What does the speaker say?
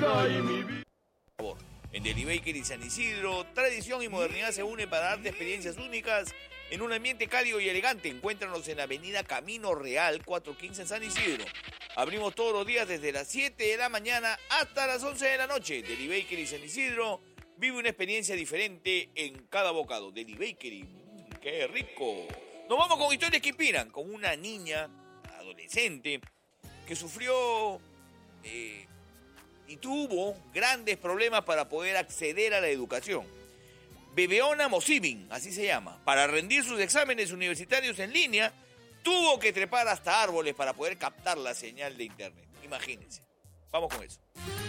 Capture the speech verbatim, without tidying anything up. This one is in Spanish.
vida y mi vida. En Deli Bakery San Isidro, tradición y modernidad se unen para darte experiencias únicas en un ambiente cálido y elegante. Encuéntranos en la avenida Camino Real cuatrocientos quince en San Isidro. Abrimos todos los días desde las siete de la mañana hasta las once de la noche. Deli Bakery San Isidro vive una experiencia diferente en cada bocado. Deli Bakery, mmm, ¡qué rico! Nos vamos con historias que inspiran, con una niña, adolescente, que sufrió eh, y tuvo grandes problemas para poder acceder a la educación. Bebeona Mosibin, así se llama. Para rendir sus exámenes universitarios en línea, tuvo que trepar hasta árboles para poder captar la señal de internet. Imagínense. Vamos con eso.